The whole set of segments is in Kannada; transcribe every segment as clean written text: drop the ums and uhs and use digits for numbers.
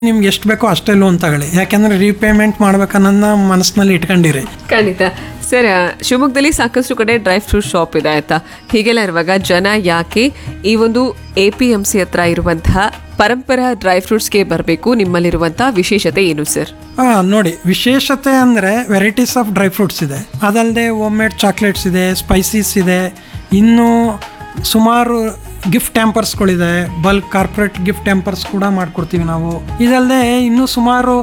ನಿಮ್ಗೆ ಎಷ್ಟು ಬೇಕೋ ಅಷ್ಟೇ ಲೋನ್ ತಗೊಳ್ಳಿ, ಯಾಕೆಂದ್ರೆ ರೀಪೇಮೆಂಟ್ ಮಾಡ್ಬೇಕನ್ನೋದನ್ನ ಮನಸ್ಸಿನಲ್ಲಿ ಇಟ್ಕೊಂಡಿರಿ. ಖಂಡಿತ ಸರ್. ಶಿವಮೊಗ್ಗದಲ್ಲಿ ಸಾಕಷ್ಟು ಕಡೆ ಡ್ರೈ ಫ್ರೂಟ್ ಶಾಪ್ ಇದೆ ಆಯ್ತಾ. ಹೀಗೆಲ್ಲ ಇರುವಾಗ ಜನ ಯಾಕೆ ಈ ಒಂದು APMC ಹತ್ರ ಇರುವಂತಹ ಪರಂಪರಾ ಡ್ರೈ ಫ್ರೂಟ್ಸ್ಗೆ ಬರಬೇಕು? ನಿಮ್ಮಲ್ಲಿರುವಂತಹ ವಿಶೇಷತೆ ಏನು ಸರ್? ನೋಡಿ, ವಿಶೇಷತೆ ಅಂದರೆ ವೆರೈಟೀಸ್ ಆಫ್ ಡ್ರೈ ಫ್ರೂಟ್ಸ್ ಇದೆ. ಅದಲ್ಲದೆ ಹೋಮ್ ಮೇಡ್ ಚಾಕ್ಲೇಟ್ಸ್ ಇದೆ, ಸ್ಪೈಸೀಸ್ ಇದೆ, ಇನ್ನೂ ಸುಮಾರು ಗಿಫ್ಟ್ ಟ್ಯಾಂಪರ್ಸ್ಗಳಿದೆ. ಬಲ್ಕ್ ಕಾರ್ಪೊರೇಟ್ ಗಿಫ್ಟ್ ಟ್ಯಾಂಪರ್ಸ್ ಕೂಡ ಮಾಡಿಕೊಡ್ತೀವಿ ನಾವು. ಇದಲ್ಲದೆ ಇನ್ನೂ ಸುಮಾರು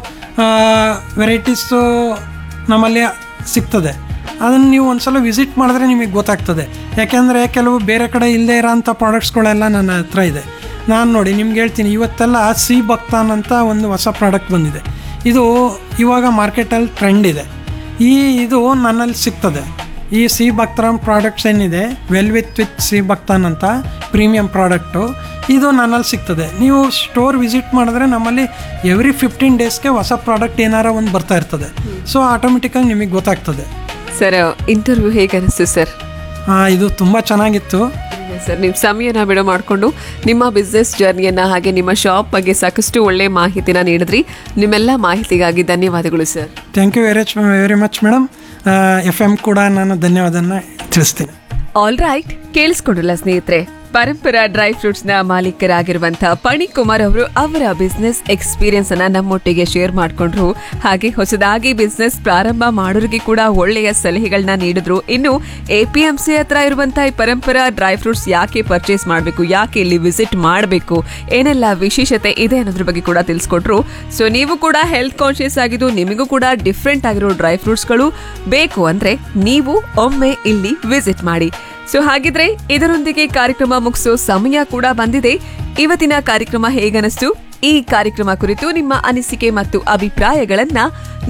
ವೆರೈಟೀಸು ನಮ್ಮಲ್ಲಿ ಸಿಗ್ತದೆ. ಅದನ್ನು ನೀವು ಒಂದ್ಸಲ ವಿಸಿಟ್ ಮಾಡಿದ್ರೆ ನಿಮಗೆ ಗೊತ್ತಾಗ್ತದೆ. ಯಾಕೆಂದರೆ ಕೆಲವು ಬೇರೆ ಕಡೆ ಇಲ್ಲದೆ ಇರೋಂಥ ಪ್ರಾಡಕ್ಟ್ಸ್ಗಳೆಲ್ಲ ನನ್ನ ಹತ್ರ ಇದೆ. ನಾನು ನೋಡಿ ನಿಮ್ಗೆ ಹೇಳ್ತೀನಿ, ಇವತ್ತೆಲ್ಲ ಸಿ ಬಕ್ತಾನ್ ಅಂತ ಒಂದು ಹೊಸ ಪ್ರಾಡಕ್ಟ್ ಬಂದಿದೆ. ಇದು ಇವಾಗ ಮಾರ್ಕೆಟಲ್ಲಿ ಟ್ರೆಂಡ್ ಇದೆ. ಇದು ನನ್ನಲ್ಲಿ ಸಿಗ್ತದೆ. ಈ ಸಿ ಬಕ್ತಾನ್ ಪ್ರಾಡಕ್ಟ್ಸ್ ಏನಿದೆ, ವೆಲ್ ವಿತ್ ಸಿ ಬಕ್ತಾನ್ ಅಂತ ಪ್ರೀಮಿಯಂ ಪ್ರಾಡಕ್ಟು, ಇದು ನನ್ನಲ್ಲಿ ಸಿಗ್ತದೆ. ನೀವು ಸ್ಟೋರ್ ವಿಸಿಟ್ ಮಾಡಿದ್ರೆ ನಮ್ಮಲ್ಲಿ ಎವ್ರಿ 15 ಡೇಸ್ಗೆ ಹೊಸ ಪ್ರಾಡಕ್ಟ್ ಏನಾರ ಒಂದು ಬರ್ತಾ ಇರ್ತದೆ. ಸೊ ಆಟೋಮೆಟಿಕ್ಕಾಗಿ ನಿಮಗೆ ಗೊತ್ತಾಗ್ತದೆ. ಸರ್, ಇಂಟರ್ವ್ಯೂ ಹೇಗೆ ಅನಿಸ್ತು ಸರ್? ಇದು ತುಂಬ ಚೆನ್ನಾಗಿತ್ತು ಸರ್. ನಿಮ್ಮ ಸಮಯನ ಬಿಡು ಮಾಡಿಕೊಂಡು ನಿಮ್ಮ ಬಿಸ್ನೆಸ್ ಜರ್ನಿಯನ್ನು ಹಾಗೆ ನಿಮ್ಮ ಶಾಪ್ ಬಗ್ಗೆ ಸಾಕಷ್ಟು ಒಳ್ಳೆ ಮಾಹಿತಿನ ನೀಡಿದ್ರಿ. ನಿಮ್ಮೆಲ್ಲ ಮಾಹಿತಿಗಾಗಿ ಧನ್ಯವಾದಗಳು sir. Thank you very much madam. FM ಕೂಡ ನಾನು ಧನ್ಯವಾದನ ತಿಳಿಸ್ತೀನಿ. ಆಲ್ ರೈಟ್, ಕೇಳಿಸ್ಕೊಂಡ್ರಲ್ಲ ಸ್ನೇಹಿತರೆ, ಪರಂಪರಾ ಡ್ರೈ ಫ್ರೂಟ್ಸ್ ನ ಮಾಲೀಕರಾಗಿರುವಂತಹ ಫಣಿಕುಮಾರ್ ಅವರು ಅವರ ಬಿಸ್ನೆಸ್ ಎಕ್ಸ್ಪೀರಿಯನ್ಸ್ ಅನ್ನ ನಮ್ಮೊಟ್ಟಿಗೆ ಶೇರ್ ಮಾಡ್ಕೊಂಡ್ರು. ಹಾಗೆ ಹೊಸದಾಗಿ ಬಿಸ್ನೆಸ್ ಪ್ರಾರಂಭ ಮಾಡೋರಿಗೆ ಕೂಡ ಒಳ್ಳೆಯ ಸಲಹೆಗಳನ್ನ ನೀಡಿದ್ರು. ಇನ್ನು APMC ಹತ್ರ ಇರುವಂತಹ ಈ ಪರಂಪರಾ ಡ್ರೈ ಫ್ರೂಟ್ಸ್ ಯಾಕೆ ಪರ್ಚೇಸ್ ಮಾಡಬೇಕು, ಯಾಕೆ ಇಲ್ಲಿ ವಿಸಿಟ್ ಮಾಡಬೇಕು, ಏನೆಲ್ಲ ವಿಶೇಷತೆ ಇದೆ ಅನ್ನೋದ್ರ ಬಗ್ಗೆ ಕೂಡ ತಿಳಿಸ್ಕೊಟ್ರು. ಸೊ ನೀವು ಕೂಡ ಹೆಲ್ತ್ ಕಾನ್ಶಿಯಸ್ ಆಗಿದ್ದು ನಿಮಗೂ ಕೂಡ ಡಿಫ್ರೆಂಟ್ ಆಗಿರೋ ಡ್ರೈ ಫ್ರೂಟ್ಸ್ಗಳು ಬೇಕು ಅಂದ್ರೆ ನೀವು ಒಮ್ಮೆ ಇಲ್ಲಿ ವಿಸಿಟ್ ಮಾಡಿ. ಸೊ ಹಾಗಿದ್ರೆ ಇದರೊಂದಿಗೆ ಕಾರ್ಯಕ್ರಮ ಮುಗಿಸೋ ಸಮಯ ಕೂಡ ಬಂದಿದೆ. ಇವತ್ತಿನ ಕಾರ್ಯಕ್ರಮ ಹೇಗನಿಸ್ತು? ಈ ಕಾರ್ಯಕ್ರಮ ಕುರಿತು ನಿಮ್ಮ ಅನಿಸಿಕೆ ಮತ್ತು ಅಭಿಪ್ರಾಯಗಳನ್ನ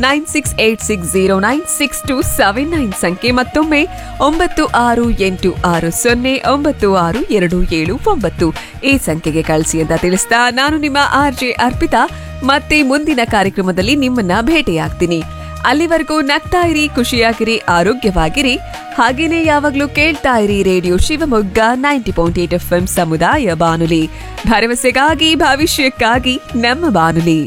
9686096279 ಸಂಖ್ಯೆ, ಮತ್ತೊಮ್ಮೆ 9686096279 ಈ ಸಂಖ್ಯೆಗೆ ಕಳಿಸಿ ಅಂತ ತಿಳಿಸ್ತಾ ನಾನು ನಿಮ್ಮ RJ ಅರ್ಪಿತಾ ಮತ್ತೆ ಮುಂದಿನ ಕಾರ್ಯಕ್ರಮದಲ್ಲಿ ನಿಮ್ಮನ್ನ ಭೇಟಿಯಾಗ್ತೀನಿ. ಅಲ್ಲಿವರೆಗೂ ನಗ್ತಾ ಇರಿ, ಖುಷಿಯಾಗಿರಿ, ಆರೋಗ್ಯವಾಗಿರಿ. ಹಾಗೇನೆ ಯಾವಾಗ್ಲೂ ಕೇಳ್ತಾ ಇರಿ ರೇಡಿಯೋ ಶಿವಮೊಗ್ಗ 90.8 FM ಸಮುದಾಯ ಬಾನುಲಿ, ಭರವಸೆಗಾಗಿ ಭವಿಷ್ಯಕ್ಕಾಗಿ ನಮ್ಮ ಬಾನುಲಿ.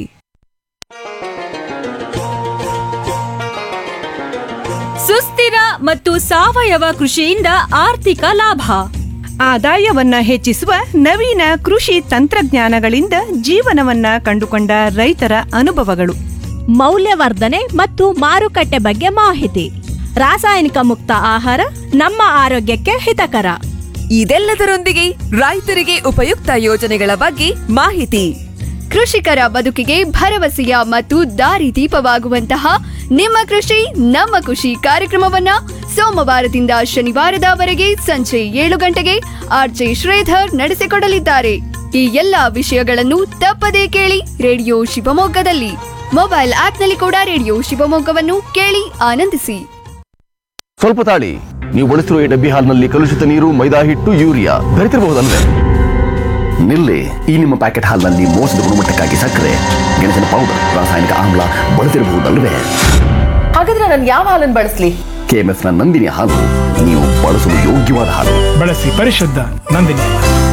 ಸುಸ್ಥಿರ ಮತ್ತು ಸಾವಯವ ಕೃಷಿಯಿಂದ ಆರ್ಥಿಕ ಲಾಭ, ಆದಾಯವನ್ನ ಹೆಚ್ಚಿಸುವ ನವೀನ ಕೃಷಿ ತಂತ್ರಜ್ಞಾನಗಳಿಂದ ಜೀವನವನ್ನ ಕಂಡುಕೊಂಡ ರೈತರ ಅನುಭವಗಳು, ಮೌಲ್ಯವರ್ಧನೆ ಮತ್ತು ಮಾರುಕಟ್ಟೆ ಬಗ್ಗೆ ಮಾಹಿತಿ, ರಾಸಾಯನಿಕ ಮುಕ್ತ ಆಹಾರ ನಮ್ಮ ಆರೋಗ್ಯಕ್ಕೆ ಹಿತಕರ. ಇದೆಲ್ಲದರೊಂದಿಗೆ ರೈತರಿಗೆ ಉಪಯುಕ್ತ ಯೋಜನೆಗಳ ಬಗ್ಗೆ ಮಾಹಿತಿ, ಕೃಷಿಕರ ಬದುಕಿಗೆ ಭರವಸೆಯ ಮತ್ತು ದಾರಿದೀಪವಾಗುವಂತಹ ನಿಮ್ಮ ಕೃಷಿ ನಮ್ಮ ಖುಷಿ ಕಾರ್ಯಕ್ರಮವನ್ನ ಸೋಮವಾರದಿಂದ ಶನಿವಾರದವರೆಗೆ ಸಂಜೆ 7 ಗಂಟೆಗೆ RJ ಶ್ರೀಧರ್ ನಡೆಸಿಕೊಡಲಿದ್ದಾರೆ. ಈ ಎಲ್ಲಾ ವಿಷಯಗಳನ್ನು ತಪ್ಪದೇ ಕೇಳಿ ರೇಡಿಯೋ ಶಿವಮೊಗ್ಗದಲ್ಲಿ. ಮೊಬೈಲ್ ಆಪ್ನಲ್ಲಿ ಕೂಡ ರೇಡಿಯೋ ಶಿವಮೊಗ್ಗವನ್ನು ಕೇಳಿ ಆನಂದಿಸಿ. ಸ್ವಲ್ಪ ತಾಳಿ, ನೀವು ಬಳಸಿರುವ ಈ ಡಬ್ಬಿ ಹಾಲ್ನಲ್ಲಿ ಕಲುಷಿತ ನೀರು, ಮೈದಾ ಹಿಟ್ಟು, ಯೂರಿಯಾ ಬೆರೆತಿರಬಹುದಲ್ವೇ? ನಿಲ್ಲಿ, ಈ ನಿಮ್ಮ ಪ್ಯಾಕೆಟ್ ಹಾಲ್ನಲ್ಲಿ ಮೋಸದ ಗುಣಮಟ್ಟಕ್ಕಾಗಿ ಸಕ್ಕರೆ, ಗೆಣಸಿನ ಪೌಡರ್, ರಾಸಾಯನಿಕ ಆಮ್ಲ ಬಳಸಿರಬಹುದಲ್ವೇ? ಹಾಗಾದ್ರೆ ನಾನು ಯಾವ ಹಾಲನ್ನು ಬಳಸಲಿ? KMF ನ ನಂದಿನಿ ಹಾಲು ನೀವು ಬಳಸಲು ಯೋಗ್ಯವಾದ ಹಾಲು. ಬಳಸಿ ಪರಿಶುದ್ಧ ನಂದಿನಿ.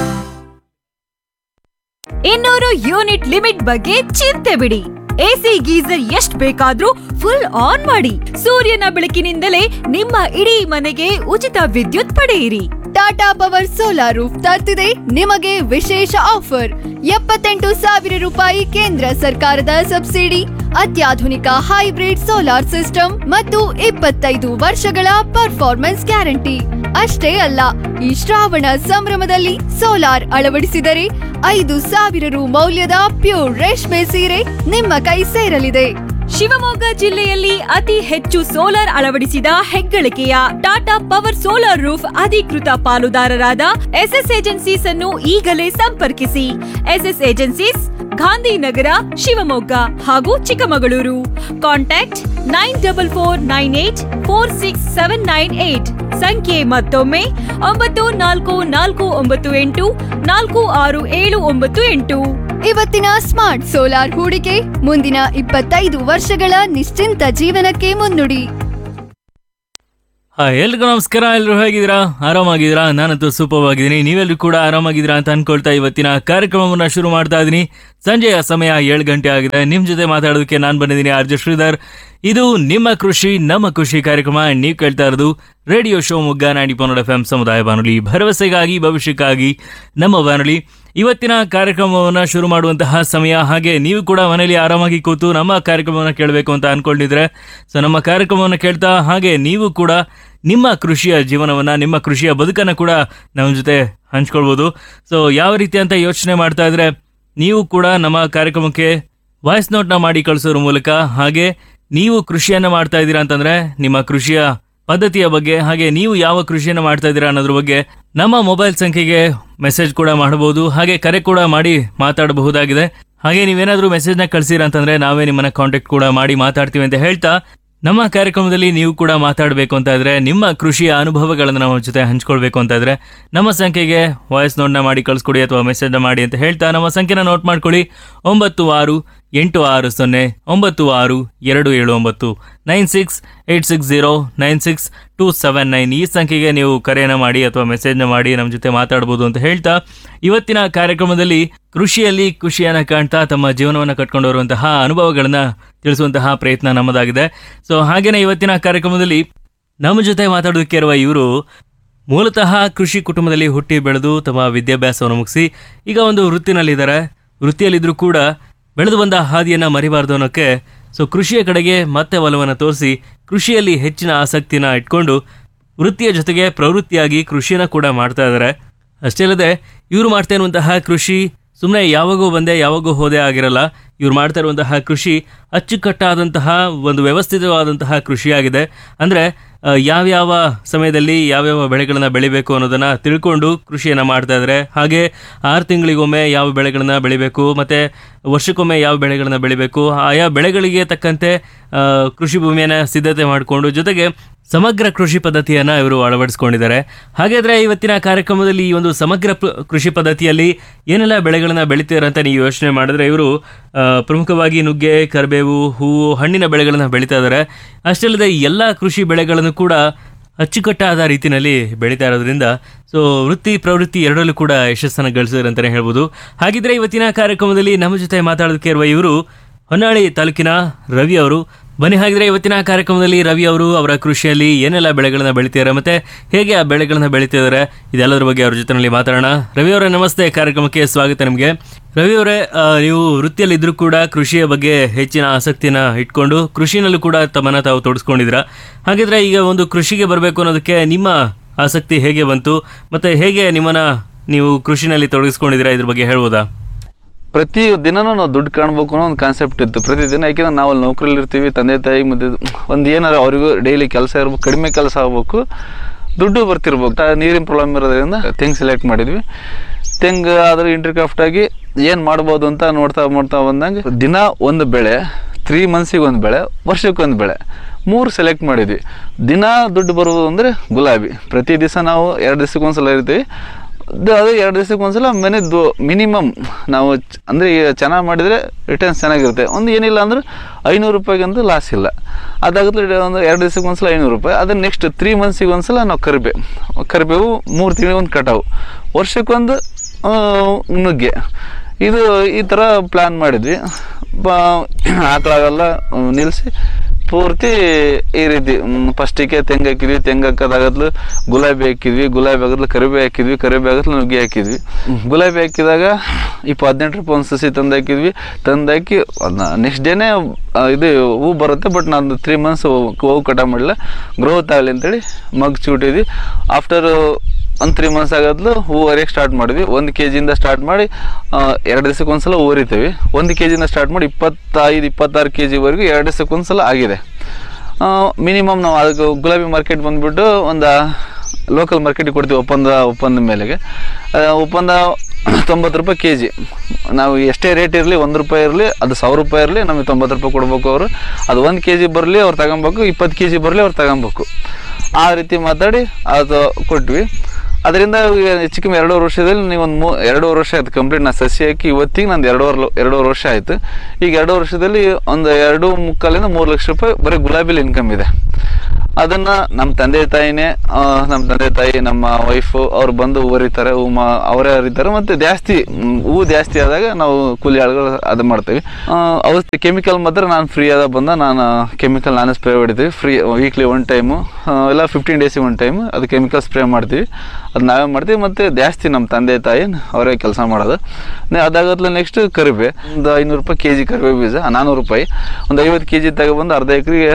200 ಯೂನಿಟ್ ಲಿಮಿಟ್ ಬಗ್ಗೆ ಚಿಂತೆ ಬಿಡಿ. AC ಗೀಸರ್ ಎಷ್ಟ್ ಬೇಕಾದ್ರೂ ಫುಲ್ ಆನ್ ಮಾಡಿ. ಸೂರ್ಯನ ಬೆಳಕಿನಿಂದಲೇ ನಿಮ್ಮ ಇಡೀ ಮನೆಗೆ ಉಚಿತ ವಿದ್ಯುತ್ ಪಡೆಯಿರಿ. ಟಾಟಾ ಪವರ್ ಸೋಲಾರ್ ರೂಫ್ ತರ್ತಿದೆ ನಿಮಗೆ ವಿಶೇಷ ಆಫರ್. 78,000 ರೂಪಾಯಿ ಕೇಂದ್ರ ಸರ್ಕಾರದ ಸಬ್ಸಿಡಿ, ಅತ್ಯಾಧುನಿಕ ಹೈಬ್ರಿಡ್ ಸೋಲಾರ್ ಸಿಸ್ಟಮ್ ಮತ್ತು 25 ವರ್ಷಗಳ ಪರ್ಫಾರ್ಮೆನ್ಸ್ ಗ್ಯಾರಂಟಿ. ಅಷ್ಟೇ ಅಲ್ಲ, ಈ ಶ್ರಾವಣ ಸಂಭ್ರಮದಲ್ಲಿ ಸೋಲಾರ್ ಅಳವಡಿಸಿದರೆ 5,000 ರು ಮೌಲ್ಯದ ಪ್ಯೂರ್ ರೇಷ್ಮೆ ಸೀರೆ ನಿಮ್ಮ ಕೈ ಸೇರಲಿದೆ. ಶಿವಮೊಗ್ಗ ಜಿಲ್ಲೆಯಲ್ಲಿ ಅತಿ ಹೆಚ್ಚು ಸೋಲಾರ್ ಅಳವಡಿಸಿದ ಹೆಗ್ಗಳಿಕೆಯ ಟಾಟಾ ಪವರ್ ಸೋಲಾರ್ ರೂಫ್ ಅಧಿಕೃತ ಪಾಲುದಾರರಾದ SS ಏಜೆನ್ಸೀಸ್ ಅನ್ನು ಈಗಲೇ ಸಂಪರ್ಕಿಸಿ. SS ಏಜೆನ್ಸೀಸ್, ಗಾಂಧಿನಗರ, ಶಿವಮೊಗ್ಗ ಹಾಗೂ ಚಿಕ್ಕಮಗಳೂರು. ಕಾಂಟ್ಯಾಕ್ಟ್ 9449846798. ಸಂಖ್ಯೆ ಮತ್ತೊಮ್ಮೆ 9449846798. ಇವತ್ತಿನ ಸ್ಮಾರ್ಟ್ ಸೋಲಾರ್ ಹೂಡಿಕೆ ಮುಂದಿನ 25 ವರ್ಷಗಳ ನಿಶ್ಚಿಂತ ಜೀವನಕ್ಕೆ ಮುನ್ನುಡಿ. ಎಲ್ರಿಗೂ ನಮಸ್ಕಾರ. ಎಲ್ಲರೂ ಹೇಗಿದ್ದೀರಾ? ಆರಾಮಾಗಿದ್ದೀರಾ? ನಾನಂತೂ ಸೂಪರ್ ಆಗಿದ್ದೀನಿ. ನೀವೆಲ್ಲರೂ ಕೂಡ ಆರಾಮಾಗಿದ್ದೀರಾ ಅಂತ ಅನ್ಕೊಳ್ತಾ ಇವತ್ತಿನ ಕಾರ್ಯಕ್ರಮವನ್ನ ಶುರು ಮಾಡ್ತಾ ಇದ್ದೀನಿ. ಸಂಜೆಯ ಸಮಯ 7 ಗಂಟೆ ಆಗಿದೆ. ನಿಮ್ ಜೊತೆ ಮಾತಾಡೋದಕ್ಕೆ ನಾನು ಬಂದಿದ್ದೀನಿ ಆರ್ ಜೆ ಶ್ರೀಧರ್. ಇದು ನಿಮ್ಮ ಕೃಷಿ ನಮ್ಮ ಖುಷಿ ಕಾರ್ಯಕ್ರಮ. ನೀವು ಕೇಳ್ತಾ ಇರೋದು ರೇಡಿಯೋ ಶಿವಮೊಗ್ಗ 90.1 FM ಸಮುದಾಯ ಬಾನುಲಿ, ಭರವಸೆಗಾಗಿ ಭವಿಷ್ಯಕ್ಕಾಗಿ ನಮ್ಮ ಬಾನುಲಿ. ಇವತ್ತಿನ ಕಾರ್ಯಕ್ರಮವನ್ನು ಶುರು ಮಾಡುವಂತಹ ಸಮಯ. ಹಾಗೆ ನೀವು ಕೂಡ ಮನೆಯಲ್ಲಿ ಆರಾಮಾಗಿ ಕೂತು ನಮ್ಮ ಕಾರ್ಯಕ್ರಮವನ್ನು ಕೇಳಬೇಕು ಅಂತ ಅನ್ಕೊಂಡಿದ್ರೆ ನಮ್ಮ ಕಾರ್ಯಕ್ರಮವನ್ನು ಕೇಳ್ತಾ ಹಾಗೆ ನೀವು ಕೂಡ ನಿಮ್ಮ ಕೃಷಿಯ ಜೀವನವನ್ನ, ನಿಮ್ಮ ಕೃಷಿಯ ಬದುಕನ್ನು ಕೂಡ ನಮ್ಮ ಜೊತೆ ಹಂಚ್ಕೊಳ್ಬೋದು. ಯಾವ ರೀತಿ ಅಂತ ಯೋಚನೆ ಮಾಡ್ತಾ ಇದ್ರೆ ನೀವು ಕೂಡ ನಮ್ಮ ಕಾರ್ಯಕ್ರಮಕ್ಕೆ ವಾಯ್ಸ್ ನೋಟ್ನ ಮಾಡಿ ಕಳಿಸೋದ್ರ ಮೂಲಕ, ಹಾಗೆ ನೀವು ಕೃಷಿಯನ್ನ ಮಾಡ್ತಾ ಇದ್ದೀರಾ ಅಂತಂದ್ರೆ ನಿಮ್ಮ ಕೃಷಿಯ ಪದ್ಧತಿಯ ಬಗ್ಗೆ, ಹಾಗೆ ನೀವು ಯಾವ ಕೃಷಿಯನ್ನು ಮಾಡ್ತಾ ಇದ್ದೀರಾ ಅನ್ನೋದ್ರ ಬಗ್ಗೆ ನಮ್ಮ ಮೊಬೈಲ್ ಸಂಖ್ಯೆಗೆ ಮೆಸೇಜ್ ಕೂಡ ಮಾಡಬಹುದು, ಹಾಗೆ ಕರೆ ಕೂಡ ಮಾಡಿ ಮಾತಾಡಬಹುದಾಗಿದೆ. ಹಾಗೆ ನೀವೇನಾದ್ರೂ ಮೆಸೇಜ್ನ ಕಳಿಸಿರ ಅಂತಂದ್ರೆ ನಾವೇ ನಿಮ್ಮನ್ನ ಕಾಂಟ್ಯಾಕ್ಟ್ ಕೂಡ ಮಾಡಿ ಮಾತಾಡ್ತೀವಿ ಅಂತ ಹೇಳ್ತಾ, ನಮ್ಮ ಕಾರ್ಯಕ್ರಮದಲ್ಲಿ ನೀವು ಕೂಡ ಮಾತಾಡಬೇಕು ಅಂತ ಇದ್ರೆ, ನಿಮ್ಮ ಕೃಷಿಯ ಅನುಭವಗಳನ್ನು ನಮ್ಮ ಜೊತೆ ಹಂಚ್ಕೊಳ್ಬೇಕು ಅಂತ ಇದ್ರೆ ನಮ್ಮ ಸಂಖ್ಯೆಗೆ ವಾಯ್ಸ್ ನೋಟ್ನ ಮಾಡಿ ಕಳಿಸ್ಕೊಡಿ ಅಥವಾ ಮೆಸೇಜ್ನ ಮಾಡಿ ಅಂತ ಹೇಳ್ತಾ, ನಮ್ಮ ಸಂಖ್ಯೆನ ನೋಟ್ ಮಾಡ್ಕೊಳ್ಳಿ. 9686296279 9686096279 ಈ ಸಂಖ್ಯೆಗೆ ನೀವು ಕರೆಯನ್ನ ಮಾಡಿ ಅಥವಾ ಮೆಸೇಜ್ನ ಮಾಡಿ ನಮ್ಮ ಜೊತೆ ಮಾತಾಡಬಹುದು ಅಂತ ಹೇಳ್ತಾ, ಇವತ್ತಿನ ಕಾರ್ಯಕ್ರಮದಲ್ಲಿ ಕೃಷಿಯಲ್ಲಿ ಖುಷಿಯನ್ನ ಕಾಣ್ತಾ ತಮ್ಮ ಜೀವನವನ್ನು ಕಟ್ಕೊಂಡು ಬರುವಂತಹ ಅನುಭವಗಳನ್ನ ತಿಳಿಸುವಂತಹ ಪ್ರಯತ್ನ ನಮ್ಮದಾಗಿದೆ. ಹಾಗೇನೆ ಇವತ್ತಿನ ಕಾರ್ಯಕ್ರಮದಲ್ಲಿ ನಮ್ಮ ಜೊತೆ ಮಾತಾಡೋದಕ್ಕೆ ಇರುವ ಇವರು ಮೂಲತಃ ಕೃಷಿ ಕುಟುಂಬದಲ್ಲಿ ಹುಟ್ಟಿ ಬೆಳೆದು ತಮ್ಮ ವಿದ್ಯಾಭ್ಯಾಸವನ್ನು ಮುಗಿಸಿ ಈಗ ಒಂದು ವೃತ್ತಿನಲ್ಲಿದ್ದಾರೆ. ವೃತ್ತಿಯಲ್ಲಿದ್ದರೂ ಕೂಡ ಬೆಳೆದು ಬಂದ ಹಾದಿಯನ್ನ ಮರಿಬಾರ್ದು ಅನ್ನೋಕ್ಕೆ ಕೃಷಿಯ ಕಡೆಗೆ ಮತ್ತೆ ಒಲವನ್ನು ತೋರಿಸಿ ಕೃಷಿಯಲ್ಲಿ ಹೆಚ್ಚಿನ ಆಸಕ್ತಿನ ಇಟ್ಕೊಂಡು ವೃತ್ತಿಯ ಜೊತೆಗೆ ಪ್ರವೃತ್ತಿಯಾಗಿ ಕೃಷಿಯನ್ನ ಕೂಡ ಮಾಡ್ತಾ ಇದ್ದಾರೆ. ಅಷ್ಟೇ ಅಲ್ಲದೆ ಇವರು ಮಾಡ್ತಾ ಇರುವಂತಹ ಕೃಷಿ ಸುಮ್ಮನೆ ಯಾವಾಗೋ ಬಂದೆ ಯಾವಾಗೋ ಹೋದೆ ಆಗಿರಲ್ಲ. ಇವ್ರು ಮಾಡ್ತಾ ಇರುವಂತಹ ಕೃಷಿ ಅಚ್ಚುಕಟ್ಟಾದಂತಹ ಒಂದು ವ್ಯವಸ್ಥಿತವಾದಂತಹ ಕೃಷಿಯಾಗಿದೆ. ಅಂದರೆ ಯಾವ್ಯಾವ ಸಮಯದಲ್ಲಿ ಯಾವ್ಯಾವ ಬೆಳೆಗಳನ್ನ ಬೆಳಿಬೇಕು ಅನ್ನೋದನ್ನ ತಿಳ್ಕೊಂಡು ಕೃಷಿಯನ್ನ ಮಾಡ್ತಾ ಇದ್ದಾರೆ. ಹಾಗೆ 6 ತಿಂಗಳಿಗೊಮ್ಮೆ ಯಾವ ಬೆಳೆಗಳನ್ನ ಬೆಳಿಬೇಕು, ಮತ್ತೆ ವರ್ಷಕ್ಕೊಮ್ಮೆ ಯಾವ ಬೆಳೆಗಳನ್ನ ಬೆಳಿಬೇಕು, ಆಯಾ ಬೆಳೆಗಳಿಗೆ ತಕ್ಕಂತೆ ಕೃಷಿ ಭೂಮಿಯನ್ನ ಸಿದ್ಧತೆ ಮಾಡಿಕೊಂಡು ಜೊತೆಗೆ ಸಮಗ್ರ ಕೃಷಿ ಪದ್ಧತಿಯನ್ನ ಇವರು ಅಳವಡಿಸ್ಕೊಂಡಿದ್ದಾರೆ. ಹಾಗಾದ್ರೆ ಇವತ್ತಿನ ಕಾರ್ಯಕ್ರಮದಲ್ಲಿ ಈ ಒಂದು ಸಮಗ್ರ ಕೃಷಿ ಪದ್ಧತಿಯಲ್ಲಿ ಏನೆಲ್ಲ ಬೆಳೆಗಳನ್ನ ಬೆಳಿತಾರೆ ಅಂತ ನೀವು ಯೋಚನೆ ಮಾಡಿದ್ರೆ, ಇವರು ಪ್ರಮುಖವಾಗಿ ನುಗ್ಗೆ, ಕರಿಬೇವು, ಹೂವು, ಹಣ್ಣಿನ ಬೆಳೆಗಳನ್ನ ಬೆಳೀತಾ ಇದ್ದಾರೆ. ಅಷ್ಟೇ ಅಲ್ಲದೆ ಎಲ್ಲ ಕೃಷಿ ಬೆಳೆಗಳನ್ನು ಕೂಡ ಅಚ್ಚುಕಟ್ಟಾದ ರೀತಿಯಲ್ಲಿ ಬೆಳೀತಾ ಇರೋದ್ರಿಂದ ವೃತ್ತಿ ಪ್ರವೃತ್ತಿ ಎರಡರಲ್ಲೂ ಕೂಡ ಯಶಸ್ಸನ್ನು ಗಳಿಸಿದ್ದಾರೆ ಅಂತಲೇ ಹೇಳ್ಬೋದು. ಹಾಗಿದ್ರೆ ಇವತ್ತಿನ ಕಾರ್ಯಕ್ರಮದಲ್ಲಿ ನಮ್ಮ ಜೊತೆ ಮಾತಾಡೋದಕ್ಕೆ ಇರುವ ಇವರು ಹೊನ್ನಾಳಿ ತಾಲೂಕಿನ ರವಿ ಅವರು. ಬನ್ನಿ ಹಾಗಿದ್ರೆ ಇವತ್ತಿನ ಕಾರ್ಯಕ್ರಮದಲ್ಲಿ ರವಿ ಅವರು ಅವರ ಕೃಷಿಯಲ್ಲಿ ಏನೆಲ್ಲ ಬೆಳೆಗಳನ್ನ ಬೆಳಿತಿದ್ದಾರೆ ಮತ್ತೆ ಹೇಗೆ ಆ ಬೆಳೆಗಳನ್ನ ಬೆಳಿತಿದ್ದಾರೆ ಇದೆಲ್ಲದರ ಬಗ್ಗೆ ಅವ್ರ ಜೊತೆನಲ್ಲಿ ಮಾತಾಡೋಣ. ರವಿ ಅವರೇ ನಮಸ್ತೆ, ಕಾರ್ಯಕ್ರಮಕ್ಕೆ ಸ್ವಾಗತ ನಿಮಗೆ. ರವಿ ಅವರೇ, ನೀವು ವೃತ್ತಿಯಲ್ಲಿದ್ದರೂ ಕೂಡ ಕೃಷಿಯ ಬಗ್ಗೆ ಹೆಚ್ಚಿನ ಆಸಕ್ತಿನ ಇಟ್ಕೊಂಡು ಕೃಷಿನಲ್ಲೂ ಕೂಡ ತಮ್ಮನ್ನ ತಾವು ತೊಡಗಿಸ್ಕೊಂಡಿದ್ದೀರಾ. ಹಾಗಿದ್ರೆ ಈಗ ಒಂದು ಕೃಷಿಗೆ ಬರಬೇಕು ಅನ್ನೋದಕ್ಕೆ ನಿಮ್ಮ ಆಸಕ್ತಿ ಹೇಗೆ ಬಂತು, ಮತ್ತೆ ಹೇಗೆ ನಿಮ್ಮನ್ನ ನೀವು ಕೃಷಿನಲ್ಲಿ ತೊಡಗಿಸ್ಕೊಂಡಿದ್ದೀರಾ, ಇದ್ರ ಬಗ್ಗೆ ಹೇಳ್ಬೋದಾ? ಪ್ರತಿ ದಿನನೂ ನಾವು ದುಡ್ಡು ಕಾಣಬೇಕು ಅನ್ನೋ ಒಂದು ಕಾನ್ಸೆಪ್ಟ್ ಇತ್ತು. ಪ್ರತಿದಿನ ಯಾಕೆಂದ್ರೆ ನಾವು ಅಲ್ಲಿ ನೌಕರಿಯಲ್ಲಿ ಇರ್ತೀವಿ, ತಂದೆ ತಾಯಿ ಮತ್ತೆ ಒಂದು ಏನಾರು ಅವರಿಗೂ ಡೈಲಿ ಕೆಲಸ ಇರ್ಬೇಕು, ಕಡಿಮೆ ಕೆಲಸ ಆಗ್ಬೇಕು, ದುಡ್ಡು ಬರ್ತಿರ್ಬೇಕು. ನೀರಿನ ಪ್ರಾಬ್ಲಮ್ ಇರೋದ್ರಿಂದ ತೆಂಗು ಸೆಲೆಕ್ಟ್ ಮಾಡಿದ್ವಿ. ತೆಂಗು ಆದ್ರೆ ಇಂಟರ್ಕ್ರಾಫ್ಟ್ ಆಗಿ ಏನು ಮಾಡ್ಬೋದು ಅಂತ ನೋಡ್ತಾ ಬಂದಂಗೆ ದಿನ ಒಂದು ಬೆಳೆ, 3 ಮಂತ್ಸಿಗೆ ಒಂದು ಬೆಳೆ, ವರ್ಷಕ್ಕೊಂದು ಬೆಳೆ, 3 ಸೆಲೆಕ್ಟ್ ಮಾಡಿದ್ವಿ. ದಿನ ದುಡ್ಡು ಬರುವುದು ಅಂದರೆ ಗುಲಾಬಿ. ಪ್ರತಿ ದಿವಸ ನಾವು 2 ದಿವಸಕ್ಕೊಂದ್ಸಲ ಇರ್ತೀವಿ. ಅದು 2 ದಿವಸಕ್ಕೊಂದ್ಸಲ ಮಿನಿಮಮ್ ನಾವು ಅಂದರೆ ಚೆನ್ನಾಗಿ ಮಾಡಿದರೆ ರಿಟರ್ನ್ಸ್ ಚೆನ್ನಾಗಿರುತ್ತೆ. ಒಂದು ಏನಿಲ್ಲ ಅಂದ್ರೆ 500 ರೂಪಾಯಿಗಂತೂ ಲಾಸ್ ಇಲ್ಲ. ಅದಾಗುತ್ತೆ ಒಂದು 2 ದಿವಸಕ್ಕೊಂದ್ಸಲ 500 ರೂಪಾಯಿ. ಅದನ್ನು ನೆಕ್ಸ್ಟ್ 3 ಮಂತ್ಸಿಗೆ ಒಂದ್ಸಲ ನಾವು ಕರಿಬೇವು 3 ತಿಂಗಳಿಗೆ ಕಟಾವು, ವರ್ಷಕ್ಕೊಂದು ನುಗ್ಗೆ. ಈ ಥರ ಪ್ಲ್ಯಾನ್ ಮಾಡಿದ್ವಿ. ಆಕಳಾಗೆಲ್ಲ ನಿಲ್ಲಿಸಿ ಪೂರ್ತಿ ಈ ರೀತಿ ಫಸ್ಟಿಗೆ ತೆಂಗು ಹಾಕಿದ್ವಿ, ತೆಂಗು ಹಾಕೋದಾಗತ್ಲು ಗುಲಾಬಿ ಹಾಕಿದ್ವಿ, ಗುಲಾಬಿ ಆಗತ್ಲು ಕರಿಬೇವು ಹಾಕಿದ್ವಿ, ಕರಿಬೇವು ಆಗತ್ಲು ನುಗ್ಗೆ ಹಾಕಿದ್ವಿ. ಗುಲಾಬಿ ಹಾಕಿದಾಗ 18 ರೂಪಾಯಿ ಒಂದು ಸಸಿ ತಂದು ಹಾಕಿದ್ವಿ. ತಂದಾಕಿ ನೆಕ್ಸ್ಟ್ ಡೇನೇ ಇದು ಹೂ ಬರುತ್ತೆ. ಬಟ್ ನಾನು 3 ಮಂತ್ಸ್ ಹೂವು ಕಟ ಮಾಡಿಲ್ಲ, ಗ್ರೋತ್ ಆಗಲಿ ಅಂತೇಳಿ ಮಗ್ ಚೂಟಿದ್ವಿ. ಆಫ್ಟರ್ ಒಂದು 3 ಮಂತ್ಸ್ ಆಗೋದ್ಲು ಹೂ ಹರಿಯಕ್ಕೆ ಸ್ಟಾರ್ಟ್ ಮಾಡಿದ್ವಿ. 1 kg ಸ್ಟಾರ್ಟ್ ಮಾಡಿ 2 ದಿವಸಕ್ಕೊಂದ್ಸಲ ಹೂ ಹರಿತೀವಿ. 1 kg ಸ್ಟಾರ್ಟ್ ಮಾಡಿ 25-26 kgವರೆಗೂ 2 ದಿವಸಕ್ಕೊಂದ್ಸಲ ಆಗಿದೆ. ಮಿನಿಮಮ್ ನಾವು ಅದಕ್ಕೆ ಗುಲಾಬಿ ಮಾರ್ಕೆಟ್ ಬಂದುಬಿಟ್ಟು ಒಂದು ಲೋಕಲ್ ಮಾರ್ಕೆಟಿಗೆ ಕೊಡ್ತೀವಿ ಒಪ್ಪಂದ ಮೇಲೆಗೆ. ಒಪ್ಪಂದ 90 ರೂಪಾಯಿ kg. ನಾವು ಎಷ್ಟೇ ರೇಟ್ ಇರಲಿ, 1 ರೂಪಾಯಿ ಇರಲಿ, ಅದು 1000 ರೂಪಾಯಿ ಇರಲಿ, ನಮಗೆ 90 ರೂಪಾಯಿ ಕೊಡ್ಬೇಕು ಅವರು. ಅದು 1 kg ಬರಲಿ ಅವ್ರು ತಗೊಬೇಕು, 20 kg ಬರಲಿ ಅವ್ರು ತಗೊಬೇಕು. ಆ ರೀತಿ ಮಾತಾಡಿ ಅದು ಕೊಟ್ವಿ. ಅದರಿಂದ ಹೆಚ್ಚು ಕಮ್ಮಿ 2.5 ವರ್ಷದಲ್ಲಿ ನೀವು ಒಂದು 2.5 ವರ್ಷ ಆಯ್ತು ಕಂಪ್ಲೀಟ್. ನಾನು ಸಸಿ ಹಾಕಿ ಇವತ್ತಿಗೆ ನಂದು 2.5 ವರ್ಷ ಆಯಿತು. ಈಗ 2 ವರ್ಷದಲ್ಲಿ ಒಂದು 2.25-3 ಲಕ್ಷ ರೂಪಾಯಿ ಬರೀ ಗುಲಾಬಿಲಿ ಇನ್ಕಮ್ ಇದೆ. ಅದನ್ನ ನಮ್ಮ ತಂದೆ ತಾಯಿನೇ ನಮ್ಮ ತಂದೆ ತಾಯಿ ನಮ್ಮ ವೈಫು ಅವ್ರು ಬಂದು ಹರಿತಾರೆ, ಅವರೇ ಹರಿತಾರೆ. ಮತ್ತೆ ಜಾಸ್ತಿ ಹೂವು ಜಾಸ್ತಿ ಆದಾಗ ನಾವು ಕೂಲಿ ಆಳುಗಳು ಅದು ಮಾಡ್ತೀವಿ. ಔಷಧಿ ಕೆಮಿಕಲ್ ಮಾತ್ರ ನಾನು ಫ್ರೀ ಆದ ಬಂದ ನಾನು ಕೆಮಿಕಲ್ ನಾನೇ ಸ್ಪ್ರೇ ಹೊಡಿತೀವಿ ಫ್ರೀ. ವೀಕ್ಲಿ 1 ಟೈಮು ಇಲ್ಲ 15 ಡೇಸಿಗೆ 1 ಟೈಮ್ ಅದು ಕೆಮಿಕಲ್ ಸ್ಪ್ರೇ ಮಾಡ್ತೀವಿ. ಅದು ನಾವೇ ಮಾಡ್ತೀವಿ. ಮತ್ತು ಜಾಸ್ತಿ ನಮ್ಮ ತಂದೆ ತಾಯಿ ಅವರೇ ಕೆಲಸ ಮಾಡೋದು. ಅದಾಗತ್ಲೆ ನೆಕ್ಸ್ಟ್ ಕರಿಬೇ, ಒಂದು 500 ರೂಪಾಯಿ ಕೆಜಿ ಕರಿಬೇ ಬೀಜ, 400 ರೂಪಾಯಿ. ಒಂದು 50 ಕೆಜಿ ತಗೊಬಂದು ಅರ್ಧ ಎಕರೆಗೆ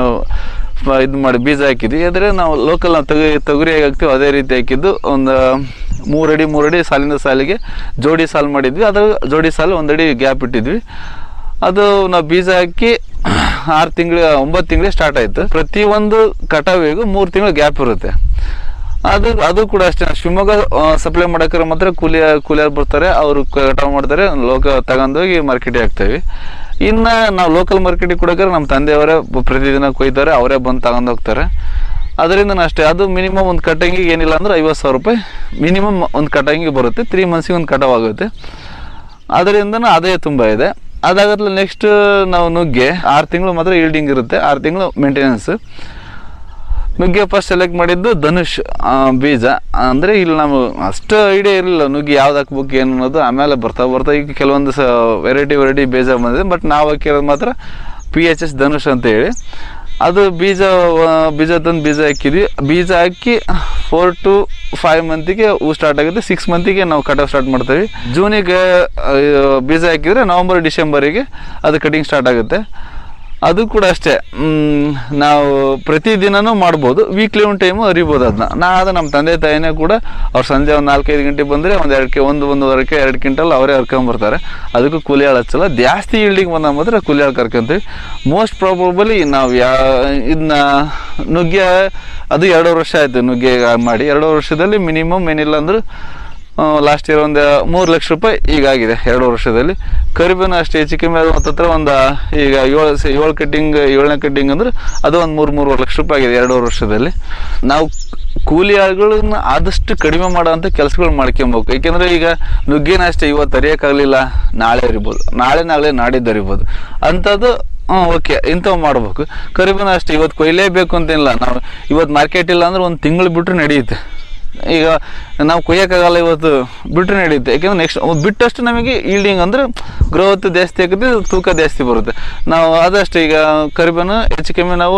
ಇದು ಮಾಡಿ ಬೀಜ ಹಾಕಿದ್ವಿ. ಆದರೆ ನಾವು ಲೋಕಲ್ ನಾವು ತೊಗರಿ ಹೇಗೆ ಹಾಕ್ತೀವಿ ಅದೇ ರೀತಿ ಹಾಕಿದ್ದು. ಒಂದು 3 ಅಡಿ ಸಾಲಿಂದ ಸಾಲಿಗೆ ಜೋಡಿ ಸಾಲು ಮಾಡಿದ್ವಿ. ಅದು ಜೋಡಿ ಸಾಲು 1 ಅಡಿ ಗ್ಯಾಪ್ ಇಟ್ಟಿದ್ವಿ. ಅದು ನಾವು ಬೀಜ ಹಾಕಿ 9 ತಿಂಗಳಿಗೆ ಸ್ಟಾರ್ಟ್ ಆಯಿತು. ಪ್ರತಿಯೊಂದು ಕಟಾವಿಗೂ 3 ತಿಂಗಳು ಗ್ಯಾಪ್ ಇರುತ್ತೆ. ಅದು ಕೂಡ ಅಷ್ಟೇ. ಶಿವಮೊಗ್ಗ ಸಪ್ಲೈ ಮಾಡೋಕ್ರೆ ಮಾತ್ರ ಕೂಲಿಯರು ಬರ್ತಾರೆ, ಅವರು ಕಟಾವು ಮಾಡ್ತಾರೆ, ತಗೊಂಡೋಗಿ ಮಾರ್ಕೆಟಿಗೆ ಹಾಕ್ತೇವೆ. ಇನ್ನು ನಾವು ಲೋಕಲ್ ಮಾರ್ಕೆಟಿಗೆ ಕೊಡೋಕ್ರೆ ನಮ್ಮ ತಂದೆಯವರೇ ಪ್ರತಿದಿನ ಕೊಯ್ತಾರೆ, ಅವರೇ ಬಂದು ತಗೊಂಡು ಹೋಗ್ತಾರೆ. ಅದರಿಂದ ಅಷ್ಟೇ. ಅದು ಮಿನಿಮಮ್ ಒಂದು ಕಟ್ಟಂಗಿಗೆ ಏನಿಲ್ಲ ಅಂದ್ರೆ 50,000 ರೂಪಾಯಿ ಮಿನಿಮಮ್ ಒಂದು ಕಟ್ಟಂಗಿಗೆ ಬರುತ್ತೆ. 3 ಮಂತ್ಸಿಗೆ ಒಂದು ಕಟಾವು ಆಗುತ್ತೆ. ಅದರಿಂದ ಆದಾಯ ತುಂಬ ಇದೆ. ಅದಾಗತ್ಲೆ ನೆಕ್ಸ್ಟ್ ನಾವು ನುಗ್ಗೆ 6 ತಿಂಗಳು ಮಾತ್ರ ಈಲ್ಡಿಂಗ್ ಇರುತ್ತೆ, 6 ತಿಂಗಳು ಮೇಂಟೆನೆನ್ಸ್. ನುಗ್ಗೆ ಫಸ್ಟ್ ಸೆಲೆಕ್ಟ್ ಮಾಡಿದ್ದು ಧನುಷ್ ಬೀಜ. ಅಂದರೆ ಇಲ್ಲಿ ನಾವು ಅಷ್ಟು ಐಡಿಯಾ ಇರಲಿಲ್ಲ ನುಗ್ಗೆ ಯಾವ್ದು ಹಾಕ್ಬೇಕು ಏನು ಅನ್ನೋದು. ಆಮೇಲೆ ಬರ್ತಾ ಈಗ ಕೆಲವೊಂದು ವೆರೈಟಿ ಬೀಜ ಬಂದಿದೆ. ಬಟ್ ನಾವು ಹಾಕಿರೋದು ಮಾತ್ರ PHS ಧನುಷ್ ಅಂತ ಹೇಳಿ. ಅದು ಬೀಜ ತಂದು ಬೀಜ ಹಾಕಿದ್ವಿ. ಬೀಜ ಹಾಕಿ 4 to 5 ಮಂತಿಗೆ ಹೂ ಸ್ಟಾರ್ಟ್ ಆಗುತ್ತೆ. 6 ಮಂತಿಗೆ ನಾವು ಕಟಾವು ಸ್ಟಾರ್ಟ್ ಮಾಡ್ತೀವಿ. ಜೂನಿಗೆ ಬೀಜ ಹಾಕಿದರೆ ನವಂಬರ್ ಡಿಸೆಂಬರಿಗೆ ಅದು ಕಟಿಂಗ್ ಸ್ಟಾರ್ಟ್ ಆಗುತ್ತೆ. ಅದು ಕೂಡ ಅಷ್ಟೇ. ನಾವು ಪ್ರತಿದಿನನೂ ಮಾಡ್ಬೋದು, ವೀಕ್ಲಿ 1 ಟೈಮು ಅರಿಬೋದು. ಅದು ನಮ್ಮ ತಂದೆ ತಾಯಿನೇ ಕೂಡ ಅವ್ರು ಸಂಜೆ ಒಂದು 4-5 ಗಂಟೆಗೆ ಬಂದರೆ ಒಂದೂವರೆ 2 ಕ್ವಿಂಟಲ್ ಅವರೇ ಹರ್ಕೊಂಬರ್ತಾರೆ. ಅದಕ್ಕೂ ಕೂಲಿ ಆಳು ಹಚ್ಚಲ್ಲ. ಜಾಸ್ತಿ ಈಲ್ಡಿಂಗ್ ಬಂದಾಗ ಮಾತ್ರ ಕೂಲಿ ಆಳು ಕರ್ಕೊಂತೀವಿ. ಮೋಸ್ಟ್ ಪ್ರಾಬಬಲಿ ನಾವು ಇದನ್ನ ನುಗ್ಗೆ ಅದು 2 ವರ್ಷ ಆಯಿತು ನುಗ್ಗೆ ಮಾಡಿ. 2 ವರ್ಷದಲ್ಲಿ ಮಿನಿಮಮ್ ಏನಿಲ್ಲ ಅಂದ್ರೆ ಲಾಸ್ಟ್ ಇಯರ್ ಒಂದು 3 ಲಕ್ಷ ರೂಪಾಯಿ ಈಗಾಗಿದೆ 2 ವರ್ಷದಲ್ಲಿ. ಕರಿಬೇನು ಅಷ್ಟೇ ಹೆಚ್ಚು ಕಮ್ಮಿ ಅದು ಹತ್ತತ್ರ ಒಂದು ಈಗ 7ನೇ ಕಟ್ಟಿಂಗ್ ಅಂದ್ರೆ ಅದು ಒಂದು 3-3.5 ಲಕ್ಷ ರೂಪಾಯಿ ಆಗಿದೆ 2 ವರ್ಷದಲ್ಲಿ. ನಾವು ಕೂಲಿ ಆಳುಗಳನ್ನ ಆದಷ್ಟು ಕಡಿಮೆ ಮಾಡೋವಂಥ ಕೆಲಸಗಳು ಮಾಡ್ಕೊಬೇಕು. ಏಕೆಂದರೆ ಈಗ ನುಗ್ಗಿನ ಅಷ್ಟೇ ಇವತ್ತು ಅರಿಯೋಕ್ಕಾಗಲಿಲ್ಲ, ನಾಳೆ ಅರಿಬೋದು, ನಾಳೆ ನಾಡಿದ್ದು ಅರಿಬೋದು ಅಂಥದ್ದು. ಓಕೆ, ಇಂಥವು ಮಾಡ್ಬೇಕು. ಕರಿಬೇನು ಅಷ್ಟೇ ಇವತ್ತು ಕೊಯ್ಲೇಬೇಕು ಅಂತೇನಿಲ್ಲ. ನಾವು ಇವತ್ತು ಮಾರ್ಕೆಟ್ ಇಲ್ಲ ಅಂದ್ರೆ 1 ತಿಂಗಳು ಬಿಟ್ಟರೆ ನಡೆಯುತ್ತೆ. ಈಗ ನಾವು ಕೊಯ್ಯೋಕ್ಕಾಗಲ್ಲ ಇವತ್ತು ಬಿಟ್ಟರೆ ನಡೆಯುತ್ತೆ. ಯಾಕೆಂದ್ರೆ ನೆಕ್ಸ್ಟ್ ಬಿಟ್ಟಷ್ಟು ನಮಗೆ ಈಲ್ಡಿಂಗ್ ಅಂದರೆ ಗ್ರೋತ್ ಜಾಸ್ತಿ ಆಗುತ್ತೆ, ತೂಕ ಜಾಸ್ತಿ ಬರುತ್ತೆ. ನಾವು ಆದಷ್ಟು ಈಗ ಕರಿಬೇನು ಹೆಚ್ಚು ಕಮ್ಮಿ ನಾವು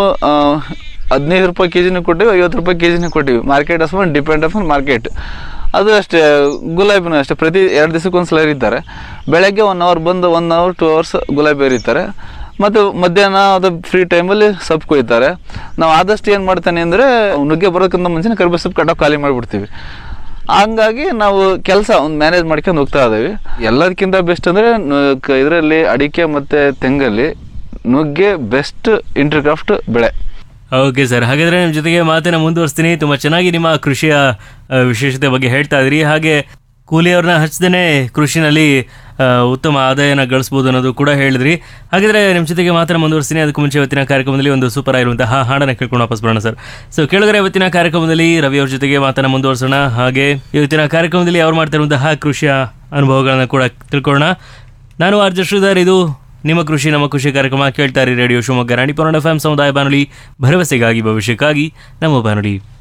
15 ರೂಪಾಯಿ ಕೆಜಿನೂ ಕೊಟ್ಟಿವಿ, 50 ರೂಪಾಯಿ ಕೆಜಿನೂ ಕೊಟ್ಟಿವಿ. Market ಅಸ್ಕೊಂಡು depend upon market. ಅದು ಅಷ್ಟೇ. ಗುಲಾಬಿನೂ ಅಷ್ಟೇ. ಪ್ರತಿ 2 ದಿವಸಕ್ಕೆ ಒಂದ್ಸಲ ಇರ್ತಾರೆ. ಬೆಳಗ್ಗೆ 1 ಅವರ್ ಬಂದು 1 ಅವರ್ 2 ಅವರ್ಸ್ ಗುಲಾಬಿ ಇರ್ತಾರೆ. ಮತ್ತು ಮಧ್ಯಾಹ್ನ ಅದು ಫ್ರೀ ಟೈಮಲ್ಲಿ ಸೊಪ್ಪು ಕೊಯ್ತಾರೆ. ನಾವು ಆದಷ್ಟು ಏನು ಮಾಡ್ತಾನೆ ಅಂದರೆ ನುಗ್ಗೆ ಬರೋದಕ್ಕಿಂತ ಮುಂಚೆ ಕರಿಬೇವು ಸೊಪ್ಪು ಕಟಾವು ಖಾಲಿ ಮಾಡಿಬಿಡ್ತೀವಿ. ಹಂಗಾಗಿ ನಾವು ಕೆಲಸ ಒಂದು ಮ್ಯಾನೇಜ್ ಮಾಡ್ಕೊಂಡು ಹೋಗ್ತಾ ಇದ್ದೀವಿ. ಎಲ್ಲದಕ್ಕಿಂತ ಬೆಸ್ಟ್ ಅಂದರೆ ಇದರಲ್ಲಿ ಅಡಿಕೆ ಮತ್ತು ತೆಂಗಲ್ಲಿ ನುಗ್ಗೆ ಬೆಸ್ಟ್ ಇಂಟರ್ಕ್ರಾಫ್ಟ್ ಬೆಳೆ. ಓಕೆ ಸರ್, ಹಾಗಾದರೆ ನಿಮ್ಮ ಜೊತೆಗೆ ಮಾತನ್ನು ಮುಂದುವರಿಸ್ತೀನಿ. ತುಂಬ ಚೆನ್ನಾಗಿ ನಿಮ್ಮ ಕೃಷಿಯ ವಿಶೇಷತೆ ಬಗ್ಗೆ ಹೇಳ್ತಾ ಇದ್ರಿ. ಹಾಗೆ ಕೂಲಿಯವ್ರನ್ನ ಹಚ್ಚದೇ ಕೃಷಿನಲ್ಲಿ ಉತ್ತಮ ಆದಾಯನ ಗಳಿಸ್ಬೋದು ಅನ್ನೋದು ಕೂಡ ಹೇಳಿದ್ರಿ. ಹಾಗಿದ್ರೆ ನಿಮ್ಮ ಜೊತೆಗೆ ಮಾತ್ರ ಮುಂದುವರಿಸ್ತೀನಿ. ಅದಕ್ಕೂ ಮುಂಚೆ ಇವತ್ತಿನ ಕಾರ್ಯಕ್ರಮದಲ್ಲಿ ಒಂದು ಸೂಪರ್ ಆಗಿರುವಂತಹ ಹಾಡನ್ನು ಕೇಳ್ಕೊಂಡು ವಾಪಸ್ ಬರೋಣ ಸರ್. ಸೊ ಕೇಳಿದ್ರೆ ಇವತ್ತಿನ ಕಾರ್ಯಕ್ರಮದಲ್ಲಿ ರವಿ ಅವ್ರ ಜೊತೆಗೆ ಮಾತನ್ನು ಮುಂದುವರಿಸೋಣ. ಹಾಗೆ ಇವತ್ತಿನ ಕಾರ್ಯಕ್ರಮದಲ್ಲಿ ಅವ್ರು ಮಾಡ್ತಾ ಇರುವಂತಹ ಕೃಷಿಯ ಅನುಭವಗಳನ್ನು ಕೂಡ ತಿಳ್ಕೊಳ್ಳೋಣ. ನಾನು ಆರ್ ಜೆ ಶ್ರೀಧರ್. ಇದು ನಿಮ್ಮ ಕೃಷಿ ನಮ್ಮ ಕೃಷಿ ಕಾರ್ಯಕ್ರಮ. ಕೇಳ್ತಾರೆ ರೇಡಿಯೋ ಶಿವಮೊಗ್ಗ 90.1 FM ಸಮುದಾಯ ಬಾನುಲಿ, ಭರವಸೆಗಾಗಿ ಭವಿಷ್ಯಕ್ಕಾಗಿ ನಮ್ಮ ಬಾನುಲಿ.